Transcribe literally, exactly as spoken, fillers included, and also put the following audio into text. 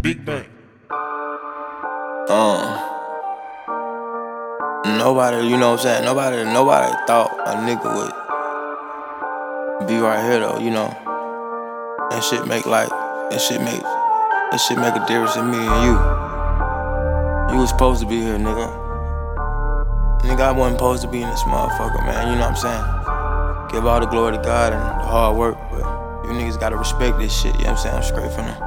Big Bang. Um, nobody, you know what I'm saying? Nobody, nobody thought a nigga would be right here though, you know. That shit make like, that shit make, that shit make a difference in me and you. You was supposed to be here, nigga. Nigga, I wasn't supposed to be in this motherfucker, man. You know what I'm saying? Give all the glory to God and the hard work, but you niggas gotta respect this shit. You know what I'm saying? I'm straight from the